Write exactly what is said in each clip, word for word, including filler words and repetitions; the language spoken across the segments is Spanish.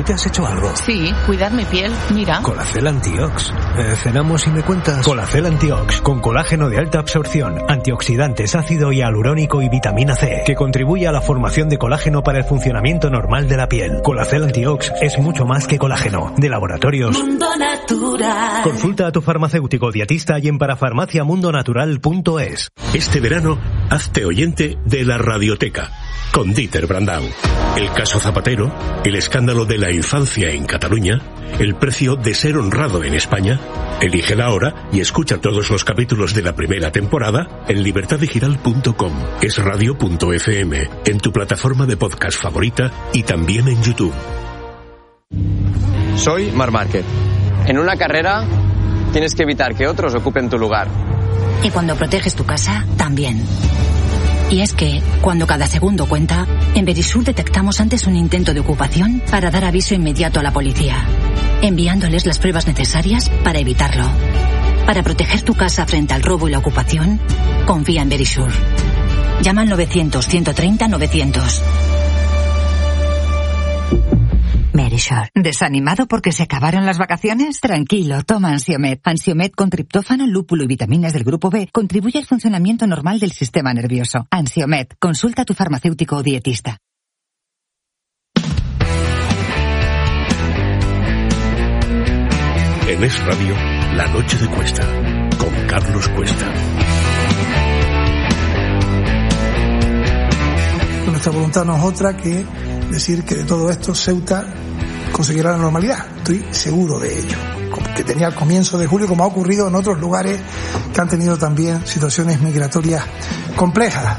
te has hecho algo? Sí, cuidar mi piel, mira. Colacel Antiox. Eh, cenamos y me cuentas. Colacel Antiox, con colágeno de alta absorción, antioxidantes, ácido hialurónico y vitamina C, que contribuye a la formación de colágeno para el funcionamiento normal de la piel. Colacel Antiox es mucho más que colágeno. De Laboratorios Mundo Natural. Consulta a tu farmacéutico dietista y en parafarmacia mundo natural punto es. Este verano, hazte oyente de la Radioteca, con Dieter Brandau. El caso Zapatero, el escándalo de la infancia en Cataluña, el precio de ser honrado en España. Elige la hora y escucha todos los capítulos de la primera temporada en libertad digital punto com, es radio punto efe eme, en tu plataforma de podcast favorita y también en YouTube. Soy Marc Márquez. En una carrera tienes que evitar que otros ocupen tu lugar. Y cuando proteges tu casa, también. Y es que, cuando cada segundo cuenta, en Verisur detectamos antes un intento de ocupación para dar aviso inmediato a la policía, enviándoles las pruebas necesarias para evitarlo. Para proteger tu casa frente al robo y la ocupación, confía en Verisur. Llama al novecientos, ciento treinta, novecientos. Verisur. ¿Desanimado porque se acabaron las vacaciones? Tranquilo, toma Ansiomed. Ansiomed con triptófano, lúpulo y vitaminas del grupo B contribuye al funcionamiento normal del sistema nervioso. Ansiomed. Consulta a tu farmacéutico o dietista. En Es Radio, La Noche de Cuesta, con Carlos Cuesta. Nuestra voluntad no es otra que decir que de todo esto Ceuta conseguirá la normalidad. Estoy seguro de ello. Que tenía al comienzo de julio, como ha ocurrido en otros lugares que han tenido también situaciones migratorias complejas.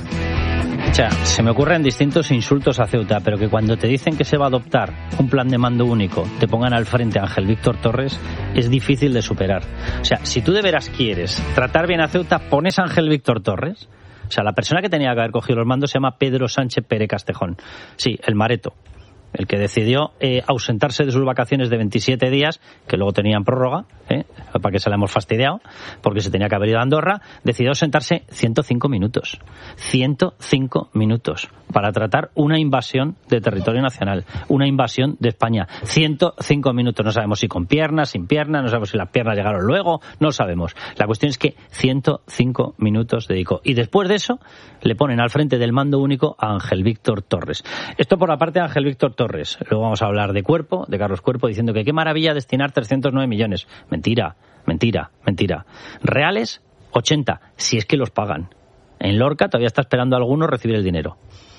O sea, se me ocurren distintos insultos a Ceuta, pero que cuando te dicen que se va a adoptar un plan de mando único, te pongan al frente a Ángel Víctor Torres, es difícil de superar. O sea, si tú de veras quieres tratar bien a Ceuta, pones a Ángel Víctor Torres. O sea, la persona que tenía que haber cogido los mandos se llama Pedro Sánchez Pérez Castejón. Sí, el Mareto. El que decidió eh, ausentarse de sus vacaciones de veintisiete días, que luego tenían prórroga, ¿eh? para que se la hemos fastidiado, porque se tenía que haber ido a Andorra, decidió ausentarse ciento cinco minutos. ciento cinco minutos para tratar una invasión de territorio nacional, una invasión de España. ciento cinco minutos. No sabemos si con piernas, sin piernas, no sabemos si las piernas llegaron luego, no sabemos. La cuestión es que ciento cinco minutos dedicó. Y después de eso, le ponen al frente del mando único a Ángel Víctor Torres. Esto por la parte de Ángel Víctor Torres. Luego vamos a hablar de Cuerpo, de Carlos Cuerpo, diciendo que qué maravilla destinar trescientos nueve millones. Mentira, mentira, mentira. Reales, ochenta, si es que los pagan. En Lorca todavía está esperando a algunos recibir el dinero.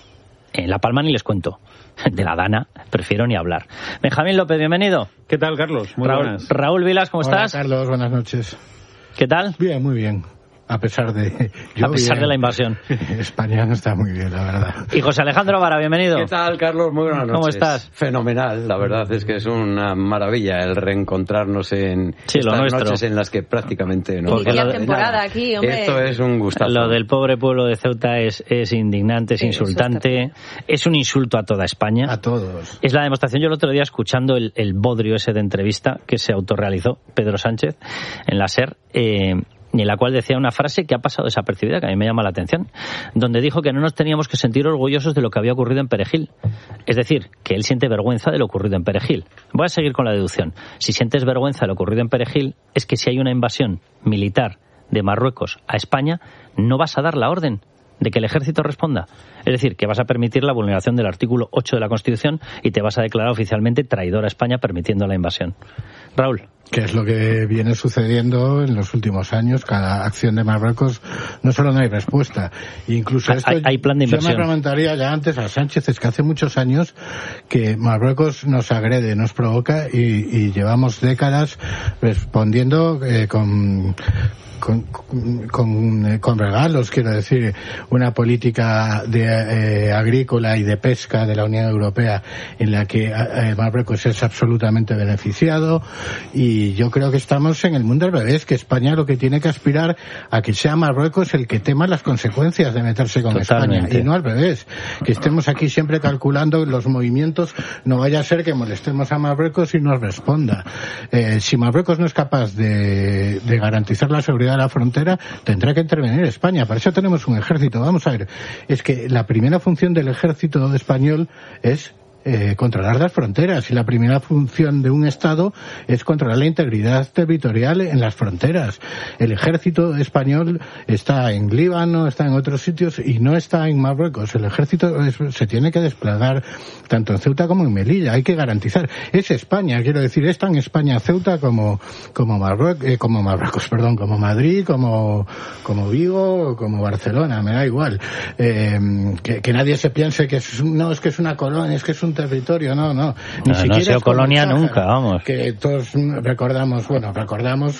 En La Palma ni les cuento. De la Dana prefiero ni hablar. Benjamín López, bienvenido. ¿Qué tal, Carlos? Muy Raúl, buenas. Raúl Vilas, ¿cómo Hola, estás? Carlos, buenas noches. ¿Qué tal? Bien, muy bien. A pesar de... A pesar de la invasión. España no está muy bien, la verdad. Y José Alejandro Vara, bienvenido. ¿Qué tal, Carlos? Muy buenas noches. ¿Cómo estás? Fenomenal, la verdad es que es una maravilla el reencontrarnos en sí, estas nuestro. noches en las que prácticamente no... Porque la temporada aquí, hombre. Esto es un gustazo. Lo del pobre pueblo de Ceuta es, es indignante, es sí, insultante, es un insulto a toda España. A todos. Es la demostración. Yo el otro día, escuchando el, el bodrio ese de entrevista que se autorrealizó Pedro Sánchez en la SER, eh, en la cual decía una frase que ha pasado desapercibida, que a mí me llama la atención, donde dijo que no nos teníamos que sentir orgullosos de lo que había ocurrido en Perejil. Es decir, que él siente vergüenza de lo ocurrido en Perejil. Voy a seguir con la deducción. Si sientes vergüenza de lo ocurrido en Perejil, es que si hay una invasión militar de Marruecos a España, no vas a dar la orden de que el ejército responda. Es decir, que vas a permitir la vulneración del artículo ocho de la Constitución y te vas a declarar oficialmente traidor a España permitiendo la invasión. Raúl. Que es lo que viene sucediendo en los últimos años. Cada acción de Marruecos no solo no hay respuesta, incluso esto hay, hay plan de inversión. Yo me preguntaría ya antes a Sánchez, es que hace muchos años que Marruecos nos agrede, nos provoca y, y llevamos décadas respondiendo eh, con Con, con, con regalos, quiero decir, una política de eh, agrícola y de pesca de la Unión Europea en la que eh, Marruecos es absolutamente beneficiado, y yo creo que estamos en el mundo al revés, que España lo que tiene que aspirar a que sea Marruecos el que tema las consecuencias de meterse con Totalmente. España, y no al revés, que estemos aquí siempre calculando los movimientos, no vaya a ser que molestemos a Marruecos y nos responda. Eh, si Marruecos no es capaz de, de garantizar la seguridad de la frontera, tendrá que intervenir España. Para eso tenemos un ejército. Vamos a ver, es que la primera función del ejército español es eh, controlar las fronteras, y la primera función de un Estado es controlar la integridad territorial en las fronteras. El ejército español está en Líbano, está en otros sitios y no está en Marruecos. El ejército es, se tiene que desplegar tanto en Ceuta como en Melilla. Hay que garantizar. Es España, quiero decir, es tan España Ceuta como como Marruecos, eh, como Marruecos, perdón, como Madrid, como como Vigo, como Barcelona, me da igual. Eh, que, que nadie se piense que es, no es que es una colonia, es que es un territorio, no, no. Ni no, siquiera no ha sido colonia Sáhara, nunca, vamos. Que todos recordamos, bueno, recordamos,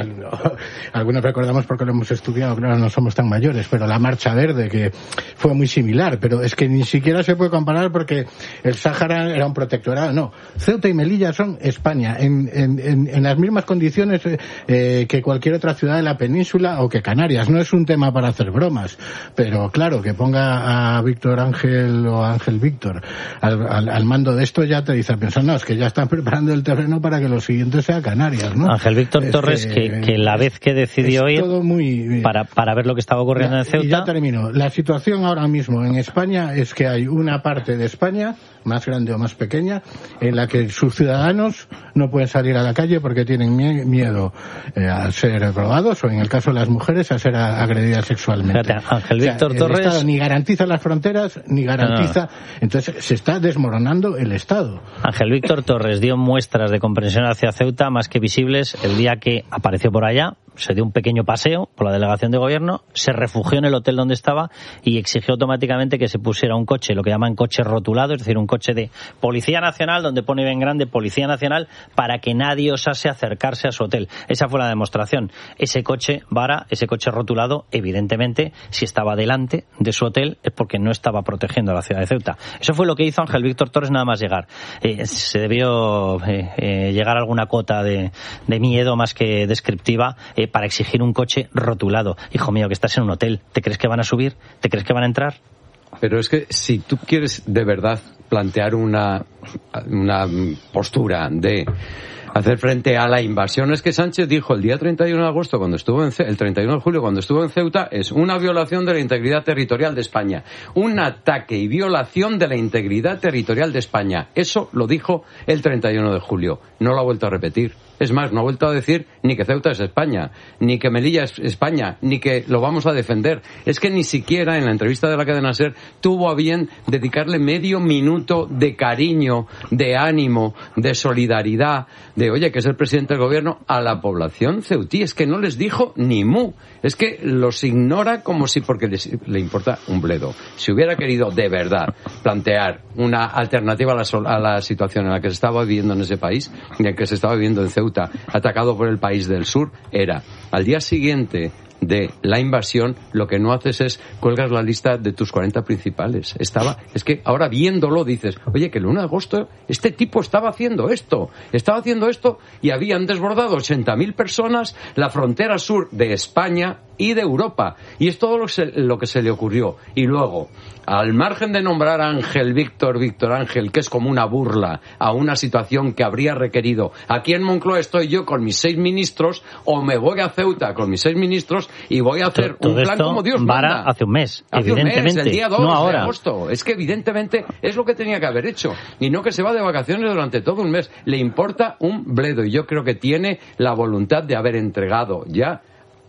algunos recordamos porque lo hemos estudiado, claro, no somos tan mayores, pero la Marcha Verde, que fue muy similar, pero es que ni siquiera se puede comparar porque el Sáhara era un protectorado, no. Ceuta y Melilla son España, en, en, en, en las mismas condiciones eh, que cualquier otra ciudad de la península o que Canarias. No es un tema para hacer bromas, pero claro, que ponga a Víctor Ángel o Ángel Víctor al, al, al mando de esto ya te dice, pensar, no, es que ya están preparando el terreno para que lo siguiente sea Canarias, ¿no? Ángel Víctor es Torres, que, que, que la vez que decidió ir muy, para, para ver lo que estaba ocurriendo ya, en Ceuta... Y ya termino. La situación ahora mismo en España es que hay una parte de España, más grande o más pequeña, en la que sus ciudadanos no pueden salir a la calle porque tienen miedo eh, a ser robados, o en el caso de las mujeres a ser agredidas sexualmente. Fíjate, Ángel Víctor o sea, Torres... El Estado ni garantiza las fronteras, ni garantiza... No, no. Entonces se está desmoronando el Estado. Ángel Víctor Torres dio muestras de comprensión hacia Ceuta más que visibles el día que apareció por allá, se dio un pequeño paseo por la delegación de gobierno, se refugió en el hotel donde estaba y exigió automáticamente que se pusiera un coche, lo que llaman coche rotulado, es decir, un coche de Policía Nacional, donde pone bien grande Policía Nacional, para que nadie osase acercarse a su hotel. Esa fue la demostración. Ese coche vara, ese coche rotulado, evidentemente, si estaba delante de su hotel es porque no estaba protegiendo a la ciudad de Ceuta. Eso fue lo que hizo Ángel Víctor Torres nada más llegar. Eh, se debió eh, eh, llegar a alguna cota de, de miedo más que descriptiva eh, para exigir un coche rotulado. Hijo mío, que estás en un hotel, ¿te crees que van a subir? ¿Te crees que van a entrar? Pero es que si tú quieres de verdad plantear una, una postura de hacer frente a la invasión, es que Sánchez dijo el día treinta y uno de agosto, cuando estuvo en Ce- el treinta y uno de julio, cuando estuvo en Ceuta, es una violación de la integridad territorial de España. Un ataque y violación de la integridad territorial de España. Eso lo dijo el treinta y uno de julio. No lo ha vuelto a repetir. Es más, no ha vuelto a decir ni que Ceuta es España, ni que Melilla es España, ni que lo vamos a defender. Es que ni siquiera en la entrevista de la cadena SER tuvo a bien dedicarle medio minuto de cariño, de ánimo, de solidaridad, de, oye, que es el presidente del gobierno, a la población ceutí. Es que no les dijo ni mu. Es que los ignora como si, porque les, le importa un bledo. Si hubiera querido de verdad plantear una alternativa a la, a la situación en la que se estaba viviendo en ese país, en la que se estaba viviendo en Ceuta, atacado por el país del sur, era al día siguiente de la invasión, lo que no haces es cuelgas la lista de tus cuarenta principales. Estaba, es que ahora viéndolo dices, oye, que el uno de agosto este tipo estaba haciendo esto, estaba haciendo esto y habían desbordado ochenta mil personas la frontera sur de España y de Europa. Y es todo lo que, se, lo que se le ocurrió. Y luego, al margen de nombrar a Ángel Víctor, Víctor Ángel, que es como una burla a una situación que habría requerido, aquí en Moncloa estoy yo con mis seis ministros, o me voy a Ceuta con mis seis ministros y voy a hacer todo un plan esto como Dios vara manda. Hace un mes, hace evidentemente. Un mes, el día dos no ahora. de agosto. Es que evidentemente es lo que tenía que haber hecho. Y no que se va de vacaciones durante todo un mes. Le importa un bledo. Y yo creo que tiene la voluntad de haber entregado ya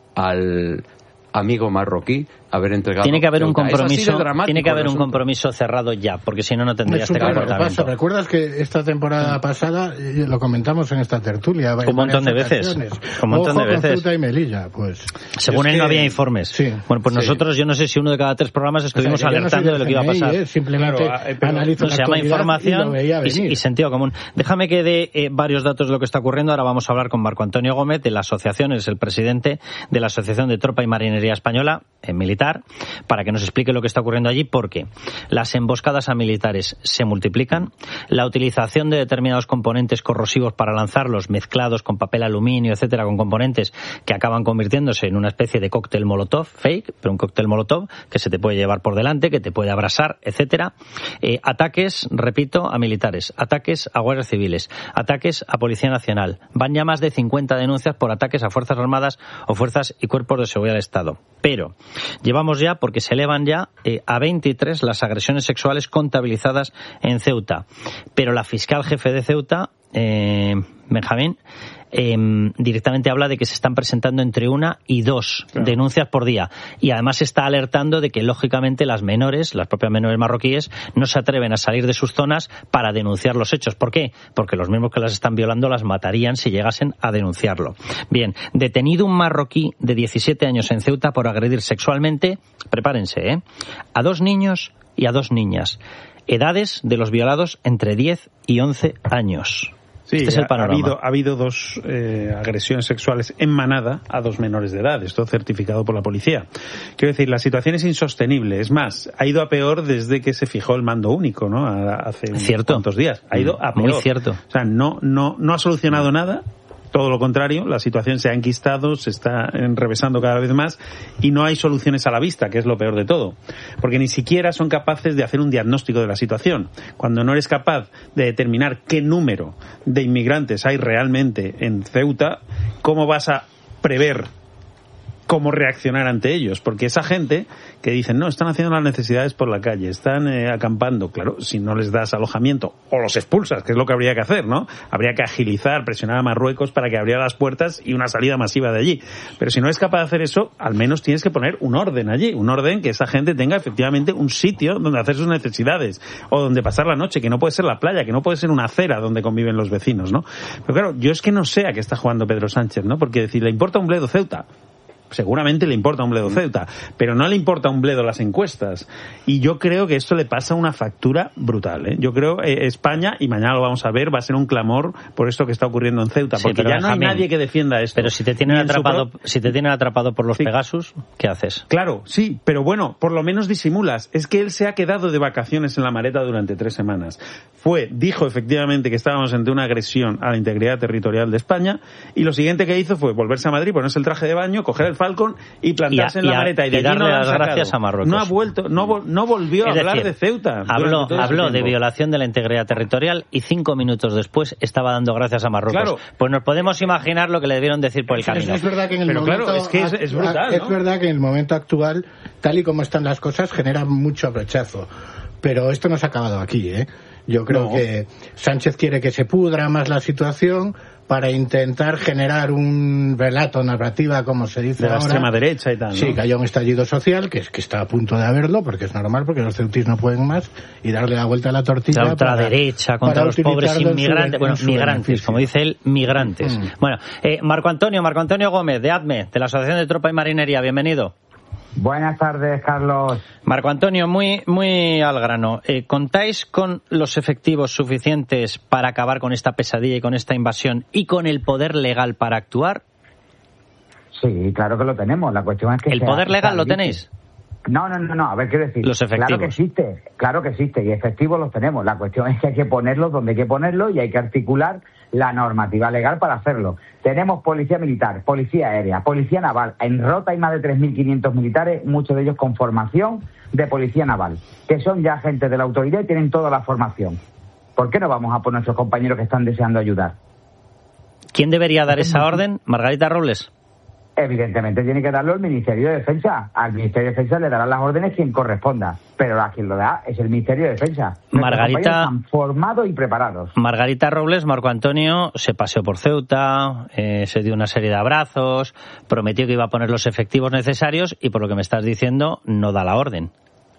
al amigo marroquí haber entregado. Tiene que haber un Ceuta. compromiso, tiene que haber un compromiso cerrado ya, porque si no no tendría este comportamiento. ¿Recuerdas que esta temporada pasada lo comentamos en esta tertulia? Un montón de veces. Un montón de veces. Ceuta y Melilla, pues. Según él no había informes. Sí. Bueno, pues sí. nosotros, yo no sé si uno de cada tres programas estuvimos o sea, alertando no de lo que iba a pasar. Eh, simplemente claro, analizo se llama información y, y, y sentido común. Déjame que dé eh, varios datos de lo que está ocurriendo. Ahora vamos a hablar con Marco Antonio Gómez de la asociación, es el presidente de la Asociación de Tropa y Marinería Española, eh, militar, para que nos explique lo que está ocurriendo allí, porque las emboscadas a militares se multiplican, la utilización de determinados componentes corrosivos para lanzarlos, mezclados con papel aluminio, etcétera, con componentes que acaban convirtiéndose en una especie de cóctel molotov, fake, pero un cóctel molotov que se te puede llevar por delante, que te puede abrasar, etcétera. Eh, ataques, repito, a militares, ataques a guardias civiles, ataques a Policía Nacional. Van ya más de cincuenta denuncias por ataques a Fuerzas Armadas o Fuerzas y Cuerpos de Seguridad del Estado. acuerdo. Pero llevamos ya, porque se elevan ya eh, a veintitrés las agresiones sexuales contabilizadas en Ceuta. Pero la fiscal jefe de Ceuta, eh, Benjamín, eh, directamente habla de que se están presentando entre una y dos claro. denuncias por día. Y además está alertando de que, lógicamente, las menores, las propias menores marroquíes, no se atreven a salir de sus zonas para denunciar los hechos. ¿Por qué? Porque los mismos que las están violando las matarían si llegasen a denunciarlo. Bien, detenido un marroquí de diecisiete años en Ceuta por agredir sexualmente, prepárense, ¿eh?, a dos niños y a dos niñas. Edades de los violados entre diez y once años. Sí, este es el panorama. Ha habido, ha habido dos eh, agresiones sexuales en manada a dos menores de edad, esto certificado por la policía. Quiero decir, la situación es insostenible. Es más, ha ido a peor desde que se fijó el mando único, ¿no? Hace unos cierto. cuantos días. Ha ido a peor. Muy cierto. O sea, no, no, no ha solucionado nada. Todo lo contrario, la situación se ha enquistado, se está enrevesando cada vez más y no hay soluciones a la vista, que es lo peor de todo. Porque ni siquiera son capaces de hacer un diagnóstico de la situación. Cuando no eres capaz de determinar qué número de inmigrantes hay realmente en Ceuta, ¿cómo vas a prever cómo reaccionar ante ellos? Porque esa gente que dicen, no, están haciendo las necesidades por la calle, están eh, acampando, claro, si no les das alojamiento o los expulsas, que es lo que habría que hacer, ¿no? Habría que agilizar, presionar a Marruecos para que abriera las puertas y una salida masiva de allí. Pero si no es capaz de hacer eso, al menos tienes que poner un orden allí, un orden que esa gente tenga efectivamente un sitio donde hacer sus necesidades o donde pasar la noche, que no puede ser la playa, que no puede ser una acera donde conviven los vecinos, ¿no? Pero claro, yo es que no sé a qué está jugando Pedro Sánchez, ¿no? Porque decir, le importa un bledo Ceuta. Seguramente le importa un bledo Ceuta, pero no le importa un bledo las encuestas. Y yo creo que esto le pasa una factura brutal, ¿eh? Yo creo que eh, España, y mañana lo vamos a ver, va a ser un clamor por esto que está ocurriendo en Ceuta, sí, porque ya no hay nadie que defienda esto. Pero si te tienen atrapado, pro... si te tienen atrapado por los sí. Pegasus, ¿qué haces? Claro, sí, pero bueno, por lo menos disimulas. Es que él se ha quedado de vacaciones en la maleta durante tres semanas. Fue, dijo efectivamente que estábamos ante una agresión a la integridad territorial de España, y lo siguiente que hizo fue volverse a Madrid, ponerse el traje de baño, coger el Falcon y plantarse y a, en la y a, maleta y de y darle allí no las gracias a Marruecos. No ha vuelto, no, no volvió es a hablar decir, de Ceuta. Habló, habló de violación de la integridad territorial y cinco minutos después estaba dando gracias a Marruecos. Claro. Pues nos podemos imaginar lo que le debieron decir por el camino. Es, es verdad que en el Pero momento, claro, es que es, es brutal, es ¿no? verdad que en el momento actual, tal y como están las cosas, genera mucho rechazo. Pero esto no se ha acabado aquí, ¿eh? Yo creo no. que Sánchez quiere que se pudra más la situación para intentar generar un relato, narrativa, como se dice de la ahora. Extrema derecha y tal, ¿no? Sí, que haya un estallido social, que es que está a punto de haberlo, porque es normal, porque los ceutis no pueden más, y darle la vuelta a la tortilla. La ultraderecha contra los pobres inmigrantes, bueno, migrantes, beneficio. Como dice él, migrantes. Mm. Bueno, eh, Marco Antonio, Marco Antonio Gómez, de A D M E, de la Asociación de Tropa y Marinería, bienvenido. Buenas tardes, Carlos. Marco Antonio, muy muy al grano. Eh, ¿Contáis con los efectivos suficientes para acabar con esta pesadilla y con esta invasión y con el poder legal para actuar? Sí, claro que lo tenemos. La cuestión es que... ¿El poder legal lo tenéis? No, no, no, no, a ver qué decir. Los efectivos. Claro que existe, claro que existe, y efectivos los tenemos. La cuestión es que hay que ponerlos donde hay que ponerlos y hay que articular la normativa legal para hacerlo. Tenemos policía militar, policía aérea, policía naval. En Rota hay más de tres mil quinientos militares, muchos de ellos con formación de policía naval, que son ya agentes de la autoridad y tienen toda la formación. ¿Por qué no vamos a por nuestros compañeros que están deseando ayudar? ¿Quién debería dar esa orden? Margarita Robles. Evidentemente tiene que darlo el Ministerio de Defensa. Al Ministerio de Defensa le darán las órdenes quien corresponda, pero a quien lo da es el Ministerio de Defensa. Margarita están formados y preparados. Margarita Robles, Marco Antonio, se paseó por Ceuta, eh, se dio una serie de abrazos, prometió que iba a poner los efectivos necesarios y por lo que me estás diciendo no da la orden.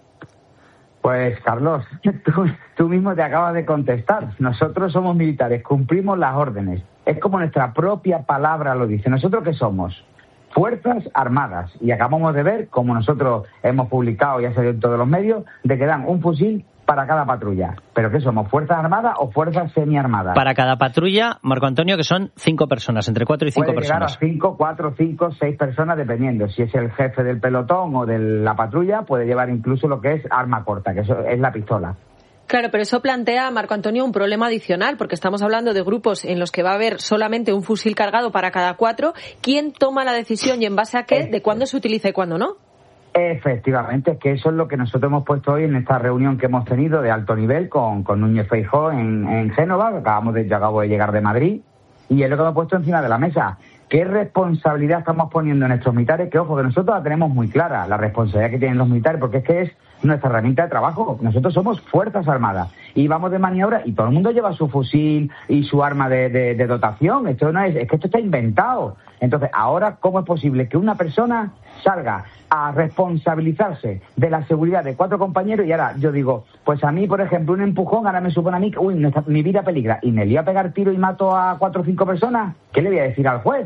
Pues, Carlos, tú, tú mismo te acabas de contestar. Nosotros somos militares, cumplimos las órdenes. Es como nuestra propia palabra lo dice. ¿Nosotros qué somos? Fuerzas Armadas. Y acabamos de ver, como nosotros hemos publicado y ha salido en todos los medios, de que dan un fusil para cada patrulla. ¿Pero qué somos? ¿Fuerzas Armadas o Fuerzas Semiarmadas? Para cada patrulla, Marco Antonio, que son cinco personas, entre cuatro y cinco Puede personas. Puede llegar a cinco, cuatro, cinco, seis personas, dependiendo. Si es el jefe del pelotón o de la patrulla, puede llevar incluso lo que es arma corta, que eso es la pistola. Claro, pero eso plantea, Marco Antonio, un problema adicional, porque estamos hablando de grupos en los que va a haber solamente un fusil cargado para cada cuatro. ¿Quién toma la decisión y en base a qué de cuándo se utiliza y cuándo no? Efectivamente, es que eso es lo que nosotros hemos puesto hoy en esta reunión que hemos tenido de alto nivel con, con Núñez Feijóo en, en Génova, que acabamos de, yo acabo de llegar de Madrid, Y es lo que hemos puesto encima de la mesa. ¿Qué responsabilidad estamos poniendo en nuestros militares? Que, ojo, que nosotros la tenemos muy clara, la responsabilidad que tienen los militares, porque es que es nuestra herramienta de trabajo. Nosotros somos Fuerzas Armadas y vamos de maniobra y todo el mundo lleva su fusil y su arma de, de, de dotación. Esto no es, es que esto está inventado. Entonces, ahora, ¿cómo es posible que una persona salga a responsabilizarse de la seguridad de cuatro compañeros y ahora yo digo, pues a mí, por ejemplo, un empujón ahora me supone a mí que, uy, nuestra, mi vida peligra y me voy a pegar tiro y mato a cuatro o cinco personas? ¿Qué le voy a decir al juez?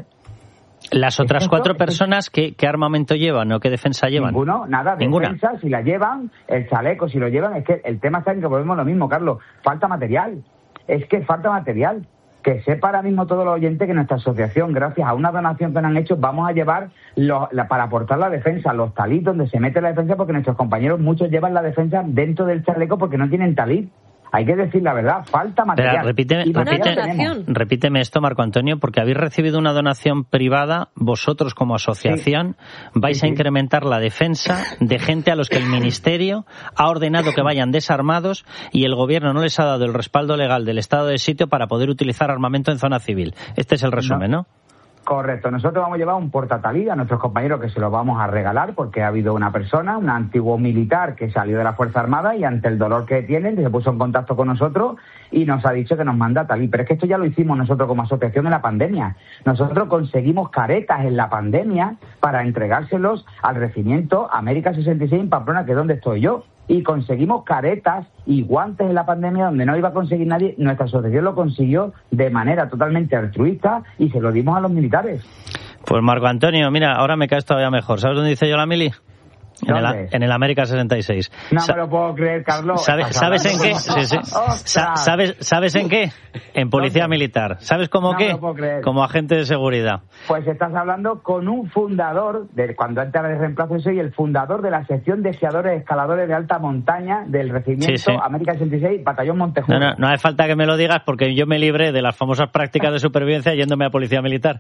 Las otras cuatro personas, ¿qué, qué armamento llevan o qué defensa llevan? Ninguno, nada, ¿Ninguna? Defensa, si la llevan, el chaleco, si lo llevan, es que el tema está en que volvemos lo mismo, Carlos, falta material, es que falta material. Que sepa ahora mismo todo el oyente que nuestra asociación, gracias a una donación que nos han hecho, vamos a llevar los, la, para aportar la defensa, los talit donde se mete la defensa, porque nuestros compañeros muchos llevan la defensa dentro del chaleco porque no tienen talit. Hay que decir la verdad, falta material. Pero repíteme, repíteme, repíteme esto, Marco Antonio, porque habéis recibido una donación privada, vosotros como asociación sí. vais sí, a incrementar sí. la defensa de gente a los que el Ministerio ha ordenado que vayan desarmados y el Gobierno no les ha dado el respaldo legal del estado de sitio para poder utilizar armamento en zona civil. Este es el resumen, ¿no? ¿no? Correcto. Nosotros vamos a llevar un portatalí a nuestros compañeros que se lo vamos a regalar porque ha habido una persona, un antiguo militar que salió de la Fuerza Armada y ante el dolor que tienen se puso en contacto con nosotros y nos ha dicho que nos manda talí. Pero es que esto ya lo hicimos nosotros como asociación en la pandemia. Nosotros conseguimos caretas en la pandemia para entregárselos al regimiento América sesenta y seis en Pamplona, que es donde estoy yo. Y conseguimos caretas y guantes en la pandemia donde no iba a conseguir nadie. Nuestra asociación lo consiguió de manera totalmente altruista y se lo dimos a los militares. Pues Marco Antonio, mira, ahora me caes todavía mejor. ¿Sabes dónde dice yo la mili? En el, en el América sesenta y seis. No me lo puedo creer, Carlos. ¿Sabes, ¿sabes en qué? Sí, sí. ¿Sabes, ¿Sabes en qué? En Policía ¿Dónde? Militar. ¿Sabes cómo no qué? Me lo puedo creer. Como agente de seguridad. Pues estás hablando con un fundador, de cuando antes de reemplazo soy el fundador de la sección de esquiadores escaladores de alta montaña del regimiento sí, sí. América sesenta y seis, Batallón Montejurro. No, no, no hace falta que me lo digas porque yo me libré de las famosas prácticas de supervivencia yéndome a Policía Militar.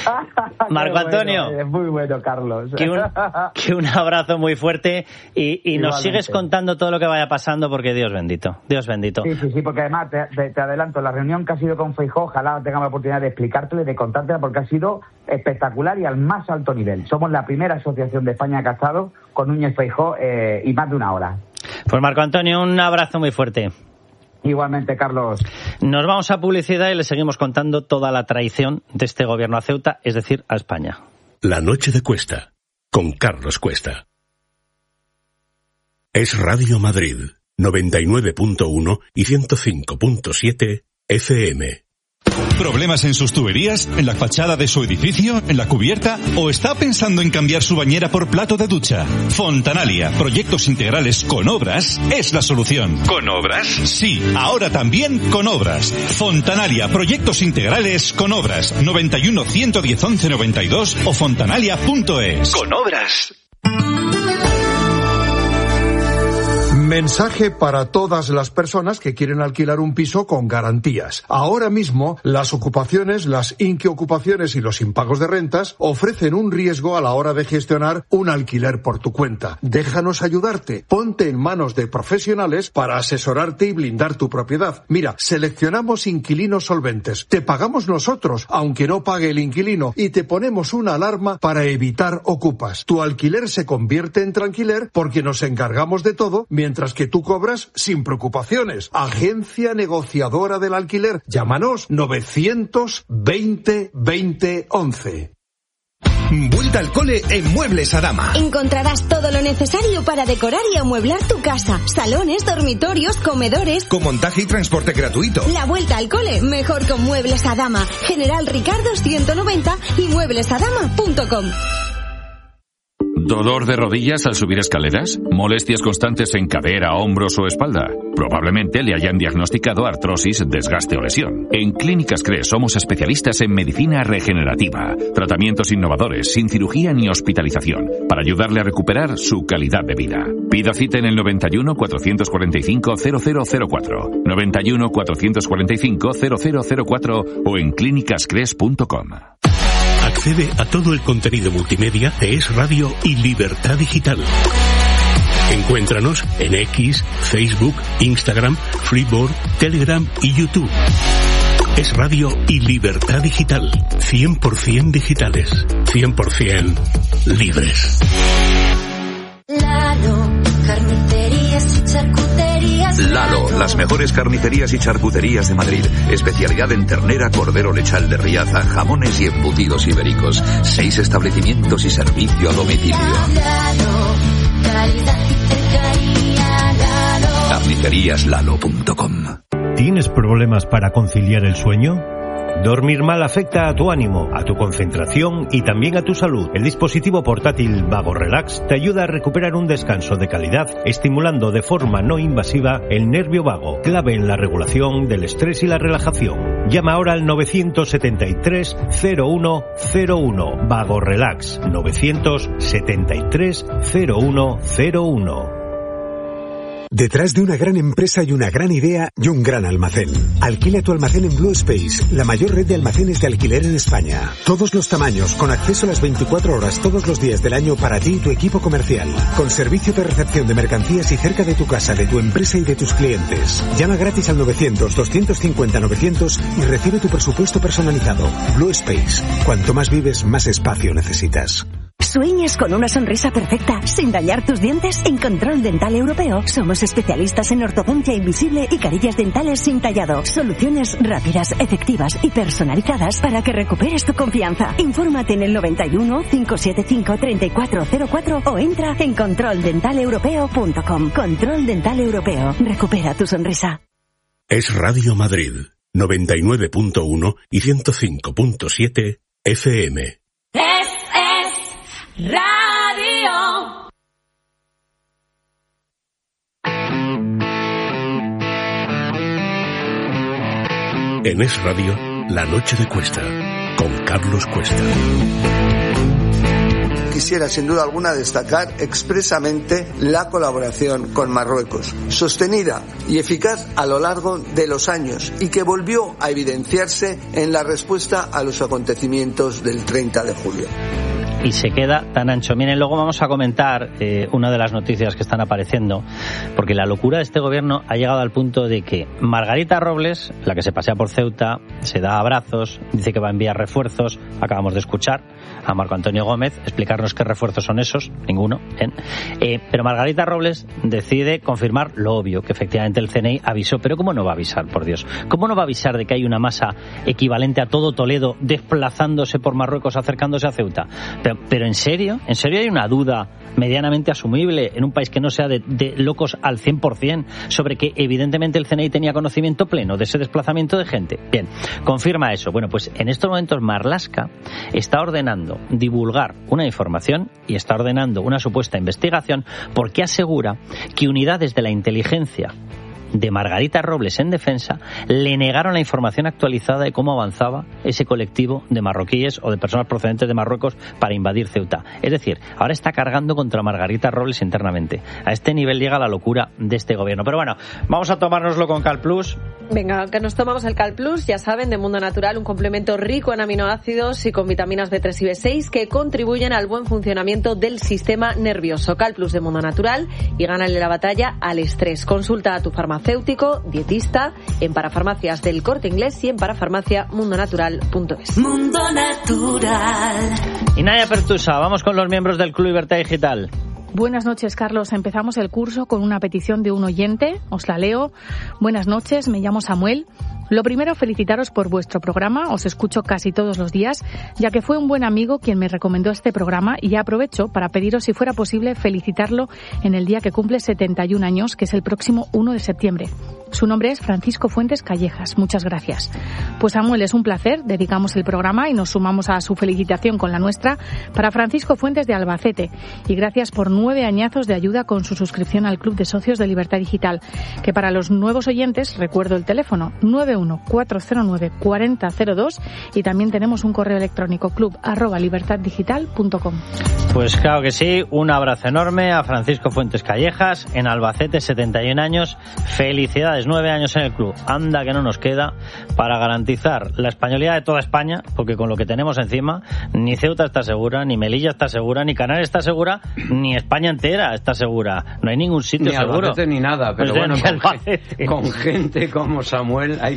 Marco Antonio. Bueno, es muy bueno, Carlos. Que un, que un abrazo muy fuerte. Y, y nos sigues contando todo lo que vaya pasando porque Dios bendito, Dios bendito. Sí, sí, sí, porque además te, te, te adelanto, la reunión que ha sido con Feijóo, ojalá tengamos la oportunidad de explicártela y de contártela porque ha sido espectacular y al más alto nivel. Somos la primera asociación de España que ha estado con Núñez Feijóo eh, y más de una hora. Pues Marco Antonio, un abrazo muy fuerte. Igualmente, Carlos. Nos vamos a publicidad y le seguimos contando toda la traición de este gobierno a Ceuta, es decir, a España. La noche de Cuesta, con Carlos Cuesta. Es Radio Madrid, noventa y nueve punto uno y ciento cinco punto siete F M. ¿Problemas en sus tuberías? ¿En la fachada de su edificio? ¿En la cubierta? ¿O está pensando en cambiar su bañera por plato de ducha? Fontanalia, proyectos integrales con obras, es la solución. ¿Con obras? Sí, ahora también con obras. Fontanalia, proyectos integrales con obras. noventa y uno, ciento diez, once, noventa y dos o fontanalia punto es. Con obras. Mensaje para todas las personas que quieren alquilar un piso con garantías. Ahora mismo, las ocupaciones, las inquiocupaciones y los impagos de rentas ofrecen un riesgo a la hora de gestionar un alquiler por tu cuenta. Déjanos ayudarte. Ponte en manos de profesionales para asesorarte y blindar tu propiedad. Mira, seleccionamos inquilinos solventes. Te pagamos nosotros, aunque no pague el inquilino, y te ponemos una alarma para evitar ocupas. Tu alquiler se convierte en tranquiler porque nos encargamos de todo mientras Mientras que tú cobras sin preocupaciones. Agencia negociadora del alquiler. Llámanos novecientos veinte veinte once. Vuelta al cole en Muebles Adama. Encontrarás todo lo necesario para decorar y amueblar tu casa. Salones, dormitorios, comedores. Con montaje y transporte gratuito. La vuelta al cole mejor con Muebles Adama. General Ricardo ciento noventa y muebles adama punto com. ¿Dolor de rodillas al subir escaleras? ¿Molestias constantes en cadera, hombros o espalda? Probablemente le hayan diagnosticado artrosis, desgaste o lesión. En Clínicas CRES somos especialistas en medicina regenerativa, tratamientos innovadores, sin cirugía ni hospitalización, para ayudarle a recuperar su calidad de vida. Pida cita en el noventa y uno, cuatrocientos cuarenta y cinco, cero cero cero cuatro, noventa y uno, cuatrocientos cuarenta y cinco, cero cero cero cuatro o en clínicas cres punto com. Accede a todo el contenido multimedia de Es Radio y Libertad Digital. Encuéntranos en X, Facebook, Instagram, Freeboard, Telegram y YouTube. Es radio y libertad digital. cien por ciento digitales. cien por ciento libres. Lalo, carnicerías y charcuterías. Lalo, las mejores carnicerías y charcuterías de Madrid. Especialidad en ternera, cordero lechal de Riaza, jamones y embutidos ibéricos. Seis establecimientos y servicio a domicilio. Lalo, calidad y cercanía. Lalo. carnicerías lalo punto com. ¿Tienes problemas para conciliar el sueño? Dormir mal afecta a tu ánimo, a tu concentración y también a tu salud. El dispositivo portátil Vago Relax te ayuda a recuperar un descanso de calidad, estimulando de forma no invasiva el nervio vago, clave en la regulación del estrés y la relajación. Llama ahora al nueve siete tres cero uno cero uno. Vago Relax nueve siete tres cero uno cero uno. Detrás de una gran empresa y una gran idea y un gran almacén. Alquila tu almacén en Blue Space, la mayor red de almacenes de alquiler en España. Todos los tamaños, con acceso a las veinticuatro horas todos los días del año para ti y tu equipo comercial. Con servicio de recepción de mercancías y cerca de tu casa, de tu empresa y de tus clientes. Llama gratis al novecientos doscientos cincuenta novecientos y recibe tu presupuesto personalizado. Blue Space. Cuanto más vives, más espacio necesitas. ¿Sueñas con una sonrisa perfecta sin dañar tus dientes? En Control Dental Europeo somos especialistas en ortodoncia invisible y carillas dentales sin tallado. Soluciones rápidas, efectivas y personalizadas para que recuperes tu confianza. Infórmate en el noventa y uno, cinco siete cinco, treinta y cuatro cero cuatro o entra en control dental europeo punto com. Control Dental Europeo. Recupera tu sonrisa. Es Radio Madrid, noventa y nueve punto uno y ciento cinco punto siete F M. Radio. En Es Radio, La Noche de Cuesta, con Carlos Cuesta. Quisiera sin duda alguna destacar expresamente la colaboración con Marruecos, sostenida y eficaz a lo largo de los años y que volvió a evidenciarse en la respuesta a los acontecimientos del treinta de julio. Y se queda tan ancho. Miren, luego vamos a comentar eh, una de las noticias que están apareciendo, porque la locura de este gobierno ha llegado al punto de que Margarita Robles, la que se pasea por Ceuta, se da abrazos, dice que va a enviar refuerzos. Acabamos de escuchar a Marco Antonio Gómez explicarnos qué refuerzos son esos, ninguno. ¿eh? Eh, pero Margarita Robles decide confirmar lo obvio, que efectivamente el C N I avisó. Pero ¿cómo no va a avisar, por Dios? ¿Cómo no va a avisar de que hay una masa equivalente a todo Toledo desplazándose por Marruecos, acercándose a Ceuta? Pero Pero en serio, en serio hay una duda medianamente asumible en un país que no sea de, de locos al cien por ciento sobre que evidentemente el C N I tenía conocimiento pleno de ese desplazamiento de gente. Bien, confirma eso. Bueno, pues en estos momentos Marlaska está ordenando divulgar una información y está ordenando una supuesta investigación porque asegura que unidades de la inteligencia de Margarita Robles en defensa le negaron la información actualizada de cómo avanzaba ese colectivo de marroquíes o de personas procedentes de Marruecos para invadir Ceuta. Es decir, ahora está cargando contra Margarita Robles internamente. A este nivel llega la locura de este gobierno. Pero bueno, vamos a tomárnoslo con Cal Plus. Venga, que nos tomamos el Cal Plus, ya saben, de Mundo Natural, un complemento rico en aminoácidos y con vitaminas B tres y B seis que contribuyen al buen funcionamiento del sistema nervioso. Cal Plus de Mundo Natural y gánale la batalla al estrés. Consulta a tu farmacéutico, dietista, en parafarmacias del Corte Inglés y en parafarmacia mundo natural punto es. Mundo Natural. Y Naya Pertusa, vamos con los miembros del Club Libertad Digital. Buenas noches, Carlos. Empezamos el curso con una petición de un oyente. Os la leo. Buenas noches, me llamo Samuel. Lo primero, felicitaros por vuestro programa. Os escucho casi todos los días, ya que fue un buen amigo quien me recomendó este programa y ya aprovecho para pediros, si fuera posible, felicitarlo en el día que cumple setenta y un años, que es el próximo uno de septiembre. Su nombre es Francisco Fuentes Callejas. Muchas gracias. Pues Samuel, es un placer. Dedicamos el programa y nos sumamos a su felicitación con la nuestra para Francisco Fuentes de Albacete. Y gracias por nueve añazos de ayuda con su suscripción al Club de Socios de Libertad Digital, que para los nuevos oyentes, recuerdo el teléfono nueve uno cuatro cero nueve cuatro cero cero dos y también tenemos un correo electrónico club arroba libertad digital punto com. Pues claro que sí, un abrazo enorme a Francisco Fuentes Callejas en Albacete, setenta y un años. Felicidades, nueve años en el club. Anda que no nos queda para garantizar la españolidad de toda España, porque con lo que tenemos encima, ni Ceuta está segura, ni Melilla está segura, ni Canarias está segura, ni España entera está segura. No hay ningún sitio ni seguro. Albacete ni nada, pero pues bueno, con, con, con gente como Samuel hay que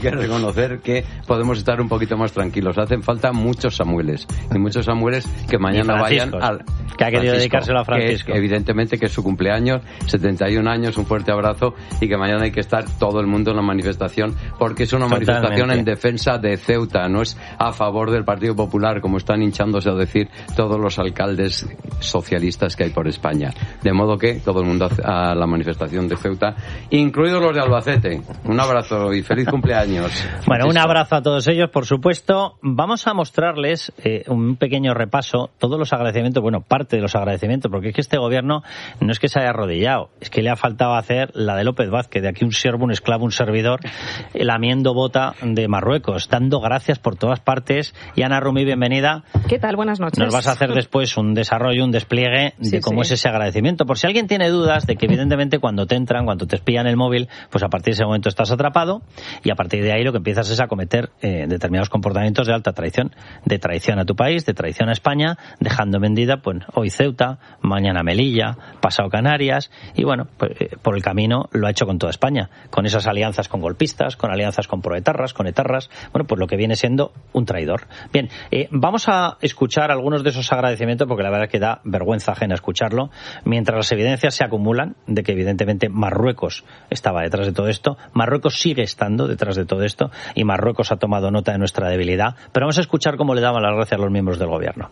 que reconocer que podemos estar un poquito más tranquilos. Hacen falta muchos Samueles, y muchos Samueles que mañana vayan al... Que ha querido dedicárselo a Francisco. Que, evidentemente que es su cumpleaños, setenta y un años, un fuerte abrazo, y que mañana hay que estar todo el mundo en la manifestación, porque es una Totalmente. manifestación en defensa de Ceuta, no es a favor del Partido Popular, como están hinchándose a decir todos los alcaldes socialistas que hay por España. De modo que todo el mundo a la manifestación de Ceuta, incluidos los de Albacete. Un abrazo y feliz cumpleaños. Bueno, un abrazo a todos ellos, por supuesto. Vamos a mostrarles eh, un pequeño repaso, todos los agradecimientos, bueno, parte de los agradecimientos, porque es que este gobierno no es que se haya arrodillado, es que le ha faltado hacer la de López Vázquez, de aquí un siervo, un esclavo, un servidor, lamiendo bota de Marruecos, dando gracias por todas partes. Y Ana Rumi, bienvenida. ¿Qué tal? Buenas noches. Nos vas a hacer después un desarrollo, un despliegue de sí, cómo sí. es ese agradecimiento. Por si alguien tiene dudas de que evidentemente cuando te entran, cuando te espían el móvil, pues a partir de ese momento estás atrapado y a partir de ahí lo que empiezas es a cometer eh, determinados comportamientos de alta traición, de traición a tu país, de traición a España, dejando vendida pues hoy Ceuta, mañana Melilla, pasado Canarias, y bueno, pues eh, por el camino lo ha hecho con toda España, con esas alianzas con golpistas, con alianzas con proetarras, con etarras, bueno, pues lo que viene siendo un traidor. Bien, eh, vamos a escuchar algunos de esos agradecimientos porque la verdad es que da vergüenza ajena escucharlo, mientras las evidencias se acumulan de que evidentemente Marruecos estaba detrás de todo esto, Marruecos sigue estando detrás de todo esto y Marruecos ha tomado nota de nuestra debilidad, pero vamos a escuchar cómo le daban las gracias a los miembros del gobierno.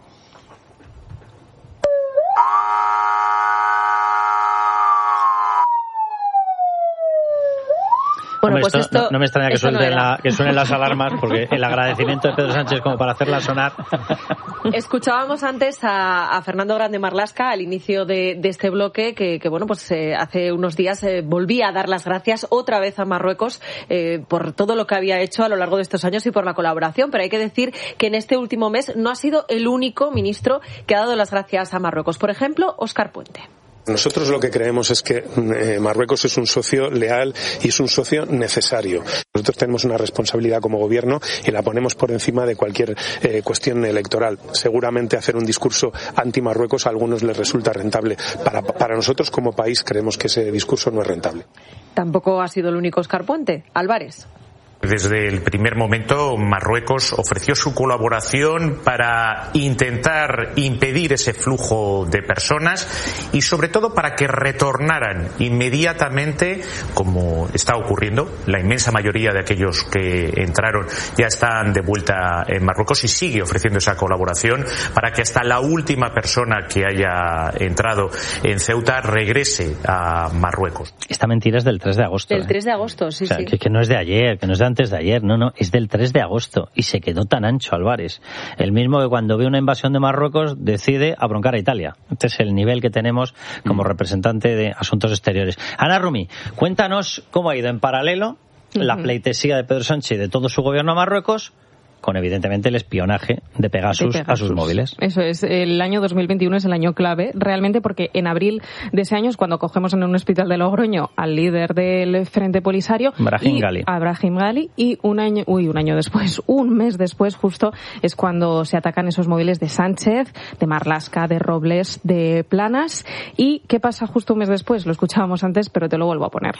Bueno, Hombre, pues esto, esto, no, no me extraña que, esto suelten no la, que suenen las alarmas, porque el agradecimiento de Pedro Sánchez como para hacerla sonar. Escuchábamos antes a, a Fernando Grande Marlaska al inicio de, de este bloque que, que bueno, pues eh, hace unos días eh, volvía a dar las gracias otra vez a Marruecos eh, por todo lo que había hecho a lo largo de estos años y por la colaboración. Pero hay que decir que en este último mes no ha sido el único ministro que ha dado las gracias a Marruecos. Por ejemplo, Óscar Puente. Nosotros lo que creemos es que eh, Marruecos es un socio leal y es un socio necesario. Nosotros tenemos una responsabilidad como gobierno y la ponemos por encima de cualquier eh, cuestión electoral. Seguramente hacer un discurso anti-Marruecos a algunos les resulta rentable. Para, para nosotros como país creemos que ese discurso no es rentable. Tampoco ha sido el único Óscar Puente. Álvarez. Desde el primer momento, Marruecos ofreció su colaboración para intentar impedir ese flujo de personas y, sobre todo, para que retornaran inmediatamente, como está ocurriendo. La inmensa mayoría de aquellos que entraron ya están de vuelta en Marruecos y sigue ofreciendo esa colaboración para que hasta la última persona que haya entrado en Ceuta regrese a Marruecos. Esta mentira es del tres de agosto. Del ¿eh? tres de agosto, sí, o sea, sí. Que, que no es de ayer, que no es de antes de ayer, no, no, es del tres de agosto y se quedó tan ancho Álvarez. El mismo que cuando ve una invasión de Marruecos decide abroncar a Italia. Este es el nivel que tenemos como representante de Asuntos Exteriores. Ana Rumi, cuéntanos cómo ha ido en paralelo uh-huh. la pleitesía de Pedro Sánchez y de todo su gobierno a Marruecos, con evidentemente el espionaje de Pegasus, de Pegasus a sus móviles. Eso es, el año dos mil veintiuno es el año clave, realmente, porque en abril de ese año es cuando cogemos en un hospital de Logroño al líder del Frente Polisario, Brahim Ghali. A Brahim Ghali, y un año, uy, un año después, un mes después justo, es cuando se atacan esos móviles de Sánchez, de Marlaska, de Robles, de Planas. ¿Y qué pasa justo un mes después? Lo escuchábamos antes, pero te lo vuelvo a poner.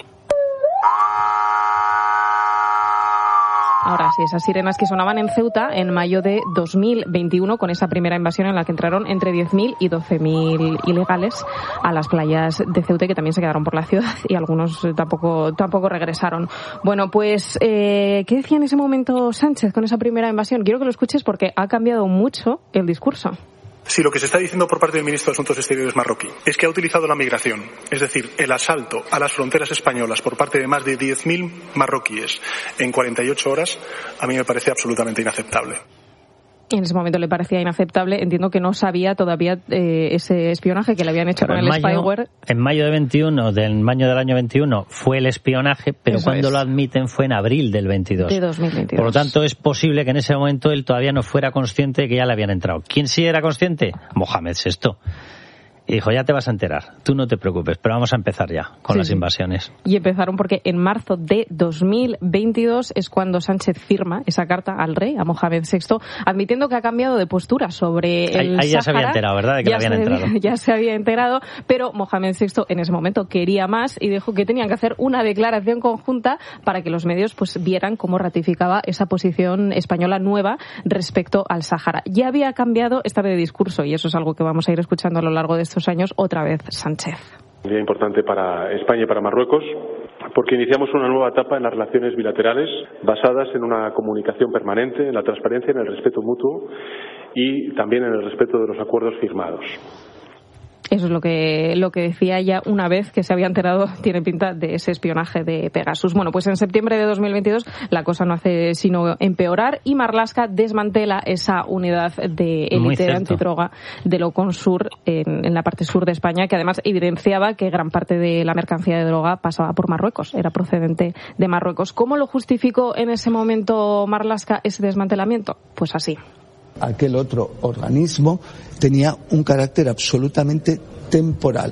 Ahora sí, esas sirenas que sonaban en Ceuta en mayo de dos mil veintiuno, con esa primera invasión en la que entraron entre diez mil y doce mil ilegales a las playas de Ceuta, que también se quedaron por la ciudad y algunos tampoco tampoco regresaron. Bueno, pues, eh, ¿qué decía en ese momento Sánchez con esa primera invasión? Quiero que lo escuches porque ha cambiado mucho el discurso. Si lo que se está diciendo por parte del ministro de Asuntos Exteriores marroquí es que ha utilizado la migración, es decir, el asalto a las fronteras españolas por parte de más de diez mil marroquíes en cuarenta y ocho horas, a mí me parece absolutamente inaceptable. En ese momento le parecía inaceptable. Entiendo que no sabía todavía eh, ese espionaje que le habían hecho pero con el mayo, spyware. En mayo de veintiuno, del mayo del año veintiuno, fue el espionaje, pero Eso cuando es. lo admiten fue en abril del veintidós. De dos mil veintidós. Por lo tanto, es posible que en ese momento él todavía no fuera consciente de que ya le habían entrado. ¿Quién sí era consciente? Mohamed sexto. Y dijo, ya te vas a enterar, tú no te preocupes, pero vamos a empezar ya con sí, las sí. invasiones. Y empezaron porque en marzo de dos mil veintidós es cuando Sánchez firma esa carta al rey, a Mohamed sexto, admitiendo que ha cambiado de postura sobre el Ahí, ahí ya se había enterado, ¿verdad?, de que ya le habían se, entrado. Ya se había enterado, pero Mohamed sexto en ese momento quería más y dijo que tenían que hacer una declaración conjunta para que los medios pues vieran cómo ratificaba esa posición española nueva respecto al Sáhara. Ya había cambiado esta vez de discurso y eso es algo que vamos a ir escuchando a lo largo de estos años otra vez Sánchez. Un día importante para España y para Marruecos, porque iniciamos una nueva etapa en las relaciones bilaterales basadas en una comunicación permanente, en la transparencia, en el respeto mutuo y también en el respeto de los acuerdos firmados. Eso es lo que lo que decía ella una vez que se había enterado, tiene pinta, de ese espionaje de Pegasus. Bueno, pues en septiembre de dos mil veintidós la cosa no hace sino empeorar y Marlaska desmantela esa unidad de élite de antidroga del Oconsur en, en la parte sur de España, que además evidenciaba que gran parte de la mercancía de droga pasaba por Marruecos, era procedente de Marruecos. ¿Cómo lo justificó en ese momento Marlaska ese desmantelamiento? Pues así. Aquel otro organismo tenía un carácter absolutamente temporal.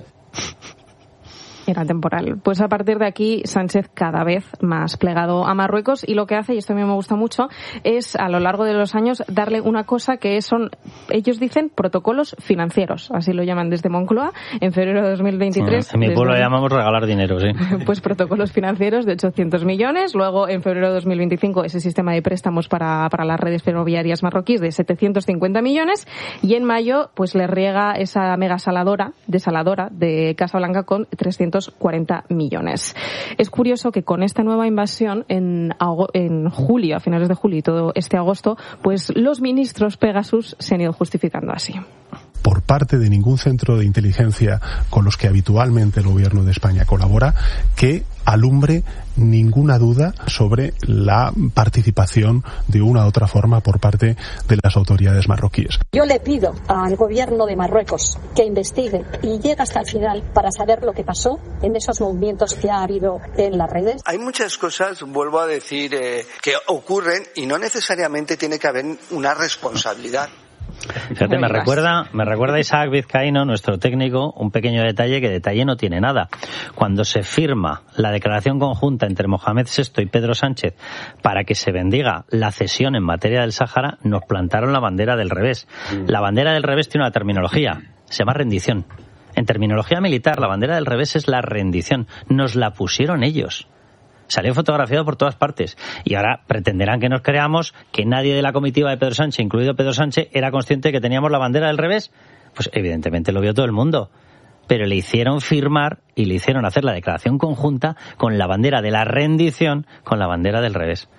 Era temporal. Pues a partir de aquí, Sánchez cada vez más plegado a Marruecos y lo que hace, y esto a mí me gusta mucho, es a lo largo de los años darle una cosa que son, ellos dicen, protocolos financieros. Así lo llaman desde Moncloa. En febrero de dos mil veintitrés... En mi pueblo lo llamamos regalar dinero, sí. Pues protocolos financieros de ochocientos millones. Luego, en febrero de dos mil veinticinco, ese sistema de préstamos para, para las redes ferroviarias marroquíes de setecientos cincuenta millones. Y en mayo, pues le riega esa mega saladora, desaladora de Casablanca con trescientos cuarenta millones. Es curioso que con esta nueva invasión en, en julio, a finales de julio y todo este agosto, pues los ministros Pegasus se han ido justificando así. Por parte de ningún centro de inteligencia con los que habitualmente el gobierno de España colabora, que alumbre ninguna duda sobre la participación de una u otra forma por parte de las autoridades marroquíes. Yo le pido al gobierno de Marruecos que investigue y llegue hasta el final para saber lo que pasó en esos movimientos que ha habido en las redes. Hay muchas cosas, vuelvo a decir, eh, que ocurren y no necesariamente tiene que haber una responsabilidad. Fíjate, me recuerda, me recuerda Isaac Vizcaíno, nuestro técnico, un pequeño detalle que detalle no tiene nada. Cuando se firma la declaración conjunta entre Mohamed sexto y Pedro Sánchez para que se bendiga la cesión en materia del Sáhara, nos plantaron la bandera del revés. La bandera del revés tiene una terminología, se llama rendición. En terminología militar, la bandera del revés es la rendición. Nos la pusieron ellos. Salió fotografiado por todas partes. Y ahora pretenderán que nos creamos que nadie de la comitiva de Pedro Sánchez, incluido Pedro Sánchez, era consciente de que teníamos la bandera del revés. Pues evidentemente lo vio todo el mundo. Pero le hicieron firmar y le hicieron hacer la declaración conjunta con la bandera de la rendición, con la bandera del revés.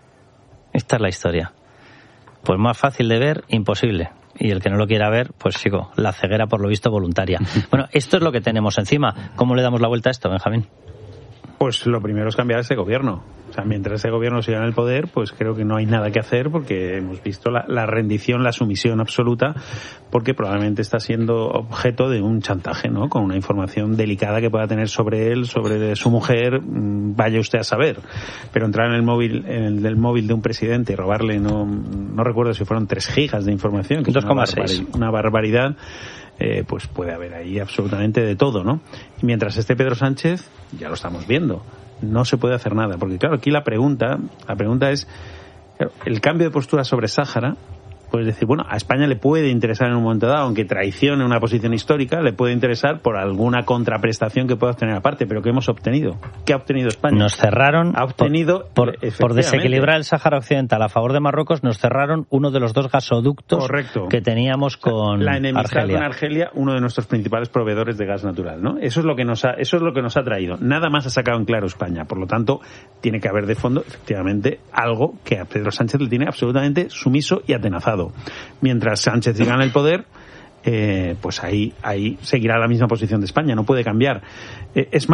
Esta es la historia. Pues más fácil de ver, imposible. Y el que no lo quiera ver, pues sigo, la ceguera por lo visto voluntaria. Bueno, esto es lo que tenemos encima. ¿Cómo le damos la vuelta a esto, Benjamín? Pues lo primero es cambiar ese gobierno. O sea, mientras ese gobierno siga en el poder, pues creo que no hay nada que hacer porque hemos visto la, la rendición, la sumisión absoluta, porque probablemente está siendo objeto de un chantaje, ¿no? Con una información delicada que pueda tener sobre él, sobre su mujer, vaya usted a saber. Pero entrar en el móvil, en el del móvil de un presidente y robarle, no, no recuerdo si fueron tres gigas de información, que es una, barbar, una barbaridad. Eh, pues puede haber ahí absolutamente de todo, ¿no? Y mientras esté Pedro Sánchez, ya lo estamos viendo, no se puede hacer nada, porque claro, aquí la pregunta, la pregunta es, el cambio de postura sobre Sáhara, pues decir, bueno, a España le puede interesar en un momento dado, aunque traicione una posición histórica, le puede interesar por alguna contraprestación que pueda obtener aparte, pero ¿qué hemos obtenido? ¿Qué ha obtenido España? Nos cerraron, ha obtenido, por, por, por desequilibrar el Sáhara Occidental a favor de Marruecos, nos cerraron uno de los dos gasoductos Correcto. que teníamos con la enemistad Argelia. con Argelia, uno de nuestros principales proveedores de gas natural, ¿no? Eso es lo que nos ha, eso es lo que nos ha traído. Nada más ha sacado en claro España. Por lo tanto, tiene que haber de fondo, efectivamente, algo que a Pedro Sánchez le tiene absolutamente sumiso y atenazado. Mientras Sánchez siga en el poder, eh, pues ahí, ahí seguirá la misma posición de España, no puede cambiar. Eh, es más,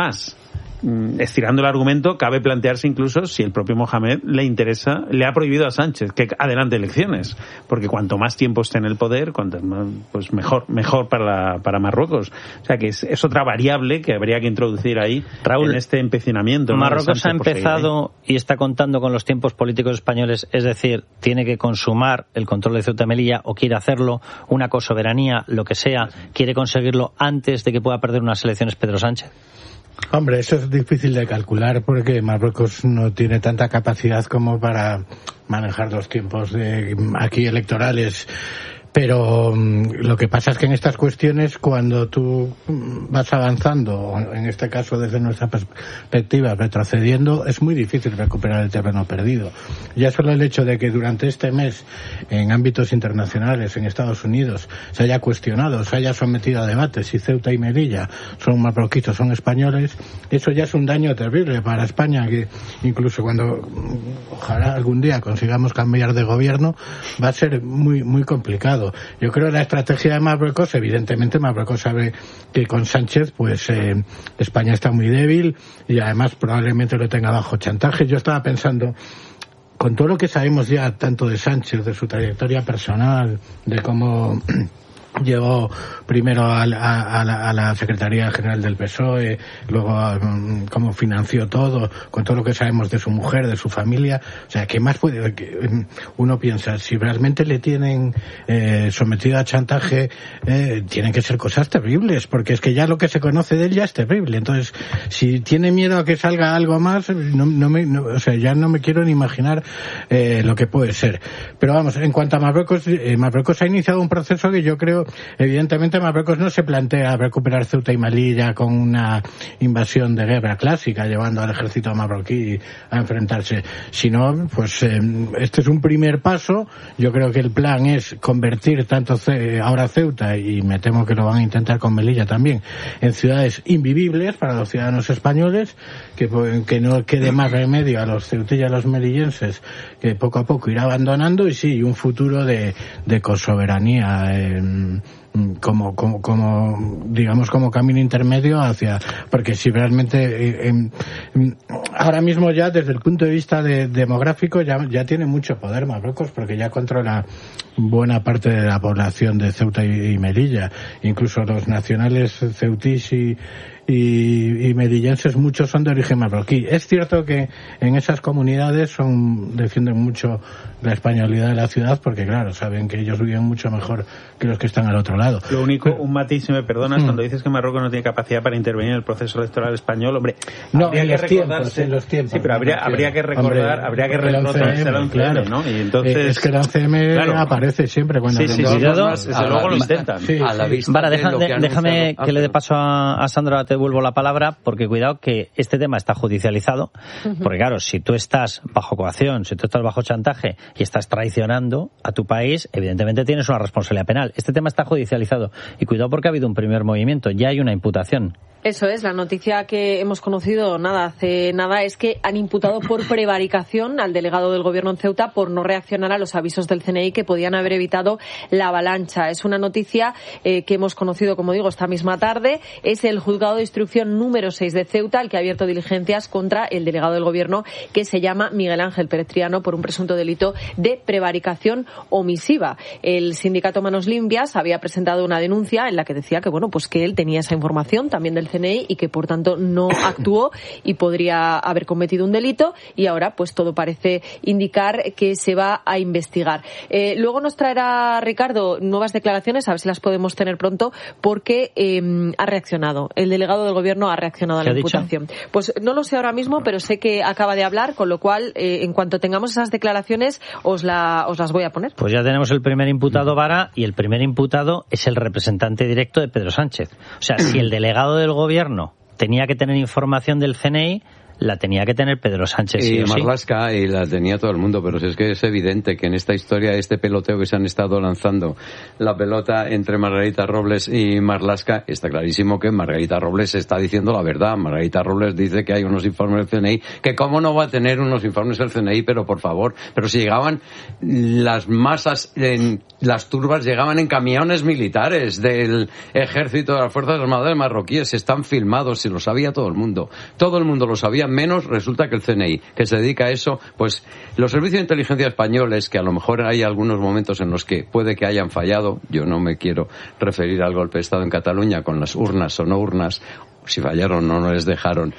estirando el argumento, cabe plantearse incluso si el propio Mohamed le interesa, le ha prohibido a Sánchez que adelante elecciones, porque cuanto más tiempo esté en el poder, cuanto más, pues mejor, mejor para la, para Marruecos. O sea que es, es otra variable que habría que introducir ahí, Raúl, en este empecinamiento, ¿no? Marruecos ha empezado y está contando con los tiempos políticos españoles, es decir, tiene que consumar el control de Ceuta y Melilla o quiere hacerlo, una cosoberanía, lo que sea, quiere conseguirlo antes de que pueda perder unas elecciones Pedro Sánchez. Hombre, eso es difícil de calcular porque Marruecos no tiene tanta capacidad como para manejar los tiempos de aquí electorales. Pero lo que pasa es que en estas cuestiones, cuando tú vas avanzando, en este caso desde nuestra perspectiva, retrocediendo, es muy difícil recuperar el terreno perdido. Ya solo el hecho de que durante este mes, en ámbitos internacionales, en Estados Unidos, se haya cuestionado, se haya sometido a debate si Ceuta y Melilla son marroquíes o son españoles, eso ya es un daño terrible para España, que incluso cuando ojalá algún día consigamos cambiar de gobierno, va a ser muy, muy complicado. Yo creo que la estrategia de Marruecos, evidentemente Marruecos sabe que con Sánchez pues eh, España está muy débil y además probablemente lo tenga bajo chantaje. Yo estaba pensando, con todo lo que sabemos ya tanto de Sánchez, de su trayectoria personal, de cómo llegó primero a, a, a, la, a la Secretaría General del P S O E, luego um, cómo financió todo, con todo lo que sabemos de su mujer, de su familia. O sea, ¿qué más puede? Uno piensa, si realmente le tienen eh, sometido a chantaje, eh, tienen que ser cosas terribles, porque es que ya lo que se conoce de él ya es terrible. Entonces, si tiene miedo a que salga algo más, no, no me, no, o sea, ya no me quiero ni imaginar eh, lo que puede ser. Pero vamos, en cuanto a Marruecos, eh, Marruecos ha iniciado un proceso que yo creo, evidentemente Marruecos no se plantea recuperar Ceuta y Melilla con una invasión de guerra clásica, llevando al ejército marroquí a enfrentarse, sino pues eh, este es un primer paso. Yo creo que el plan es convertir tanto Ce- ahora Ceuta, y me temo que lo van a intentar con Melilla también, en ciudades invivibles para los ciudadanos españoles, que, que no quede más remedio a los ceutillas y a los melillenses, que poco a poco irá abandonando, y sí, un futuro de, de cosoberanía eh, como, como, como, digamos, como camino intermedio hacia, porque si realmente eh, eh, ahora mismo ya desde el punto de vista de, demográfico ya, ya tiene mucho poder Marruecos, porque ya controla buena parte de la población de Ceuta y, y Melilla, incluso los nacionales ceutís y Y, y melillenses, muchos son de origen marroquí. Es cierto que en esas comunidades son defienden mucho la españolidad de la ciudad, porque claro, saben que ellos viven mucho mejor que los que están al otro lado. Lo único, un matiz, si me perdonas, mm. cuando dices que Marruecos no tiene capacidad para intervenir en el proceso electoral español, hombre, no, habría en, que los tiempos, en los tiempos. Sí, pero habría, habría que recordar, hombre, habría que recordarse la once eme, ¿no? Y entonces, es que la once eme claro, aparece siempre cuando... Sí, sí, sí, desde luego lo intentan. Sí, a la vista Vale, deja, de, déjame que le dé paso a, a Sandra, te devuelvo la palabra, porque cuidado que este tema está judicializado, uh-huh. porque claro, si tú estás bajo coacción, si tú estás bajo chantaje y estás traicionando a tu país, evidentemente tienes una responsabilidad penal. Este tema está judicializado y cuidado porque ha habido un primer movimiento, ya hay una imputación. Eso es, la noticia que hemos conocido nada hace nada es que han imputado por prevaricación al delegado del gobierno en Ceuta por no reaccionar a los avisos del C N I que podían haber evitado la avalancha. Es una noticia eh, que hemos conocido, como digo, esta misma tarde. Es el juzgado de instrucción número seis de Ceuta el que ha abierto diligencias contra el delegado del gobierno, que se llama Miguel Ángel Pérez Triano, por un presunto delito de prevaricación omisiva. El sindicato Manos Limpias había presentado una denuncia en la que decía que, bueno, pues que él tenía esa información también del C N I y que por tanto no actuó y podría haber cometido un delito, y ahora pues todo parece indicar que se va a investigar. Eh, luego nos traerá Ricardo nuevas declaraciones, a ver si las podemos tener pronto, porque eh, ha reaccionado. El delegado del gobierno ha reaccionado a la imputación. Dicho? Pues no lo sé ahora mismo, pero sé que acaba de hablar, con lo cual eh, en cuanto tengamos esas declaraciones os, la, os las voy a poner. Pues ya tenemos el primer imputado, Vara, y el primer imputado es el representante directo de Pedro Sánchez. O sea, si el delegado del gobierno tenía que tener información del C N I, la tenía que tener Pedro Sánchez. Y sí o Marlaska, sí. y la tenía todo el mundo, pero si es que es evidente que en esta historia, este peloteo que se han estado lanzando, la pelota entre Margarita Robles y Marlaska, está clarísimo que Margarita Robles está diciendo la verdad. Margarita Robles dice que hay unos informes del C N I, que cómo no va a tener unos informes del C N I, pero por favor, pero si llegaban las masas, en, las turbas llegaban en camiones militares del ejército, de las Fuerzas Armadas marroquíes, están filmados, y lo sabía todo el mundo. Todo el mundo lo sabía, menos resulta que el C N I, que se dedica a eso, pues los servicios de inteligencia españoles, que a lo mejor hay algunos momentos en los que puede que hayan fallado, yo no me quiero referir al golpe de Estado en Cataluña con las urnas o no urnas, si fallaron o no les dejaron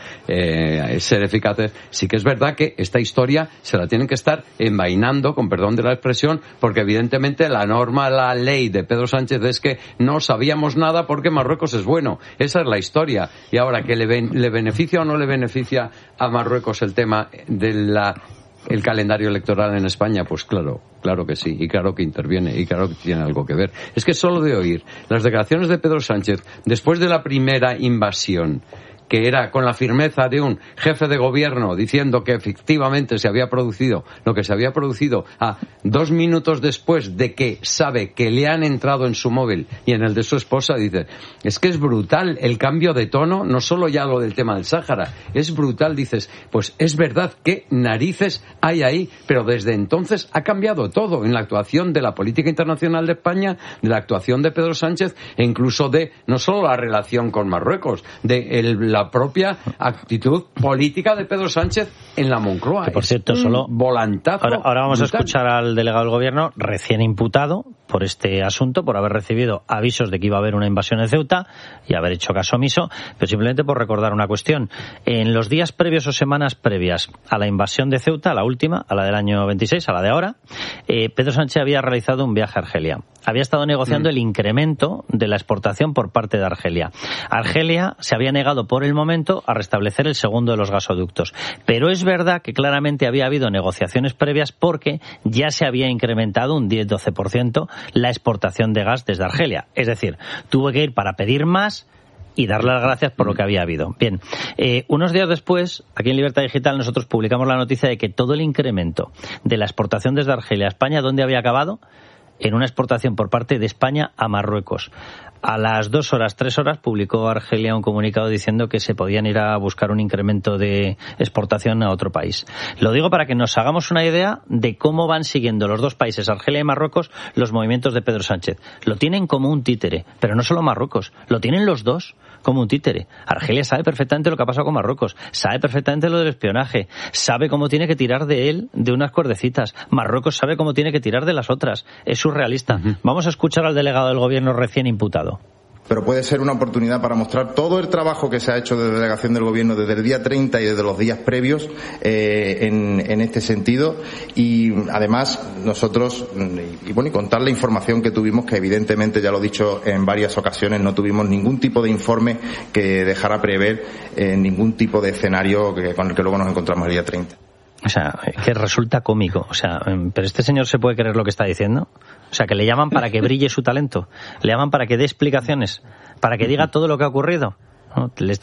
eh, ser eficaces, sí que es verdad que esta historia se la tienen que estar envainando, con perdón de la expresión, porque evidentemente la norma, la ley de Pedro Sánchez es que no sabíamos nada porque Marruecos es bueno. Esa es la historia. Y ahora, ¿que le, ben, le beneficia o no le beneficia a Marruecos el tema de la el calendario electoral en España? Pues claro, claro que sí, y claro que interviene, y claro que tiene algo que ver. Es que solo de oír las declaraciones de Pedro Sánchez después de la primera invasión, que era con la firmeza de un jefe de gobierno diciendo que efectivamente se había producido lo que se había producido, a dos minutos después de que sabe que le han entrado en su móvil y en el de su esposa, dice, es que es brutal el cambio de tono, no solo ya lo del tema del Sáhara, es brutal, dices, pues es verdad que narices hay ahí, pero desde entonces ha cambiado todo en la actuación de la política internacional de España, de la actuación de Pedro Sánchez, e incluso de no solo la relación con Marruecos, de el, la la propia actitud política de Pedro Sánchez en la Moncloa. Que, por cierto, solo volantazo. Ahora, ahora vamos brutal. a escuchar al delegado del gobierno recién imputado por este asunto, por haber recibido avisos de que iba a haber una invasión en Ceuta y haber hecho caso omiso, pero simplemente por recordar una cuestión. En los días previos o semanas previas a la invasión de Ceuta, a la última, a la del año veintiséis, a la de ahora, eh, Pedro Sánchez había realizado un viaje a Argelia. Había estado negociando mm. el incremento de la exportación por parte de Argelia. Argelia se había negado por el momento a restablecer el segundo de los gasoductos. Pero es verdad que claramente había habido negociaciones previas porque ya se había incrementado un diez a doce por ciento la exportación de gas desde Argelia. Es decir, tuvo que ir para pedir más y darle las gracias por lo que había habido. Bien, eh, unos días después, aquí en Libertad Digital, nosotros publicamos la noticia de que todo el incremento de la exportación desde Argelia a España, ¿dónde había acabado? En una exportación por parte de España a Marruecos. A las dos horas, tres horas, publicó Argelia un comunicado diciendo que se podían ir a buscar un incremento de exportación a otro país. Lo digo para que nos hagamos una idea de cómo van siguiendo los dos países, Argelia y Marruecos, los movimientos de Pedro Sánchez. Lo tienen como un títere, pero no solo Marruecos, lo tienen los dos como un títere. Argelia sabe perfectamente lo que ha pasado con Marruecos, sabe perfectamente lo del espionaje, sabe cómo tiene que tirar de él de unas cuerdecitas. Marruecos sabe cómo tiene que tirar de las otras. Es surrealista. Uh-huh. Vamos a escuchar al delegado del gobierno recién imputado. Pero puede ser una oportunidad para mostrar todo el trabajo que se ha hecho desde la delegación del Gobierno desde el día treinta y desde los días previos eh, en, en este sentido. Y además nosotros, y bueno, y contar la información que tuvimos, que evidentemente, ya lo he dicho en varias ocasiones, no tuvimos ningún tipo de informe que dejara prever eh, ningún tipo de escenario que, con el que luego nos encontramos el día treinta. O sea, que resulta cómico. O sea, ¿pero este señor se puede creer lo que está diciendo? O sea, que le llaman para que brille su talento. Le llaman para que dé explicaciones, para que diga todo lo que ha ocurrido. ¿No? Le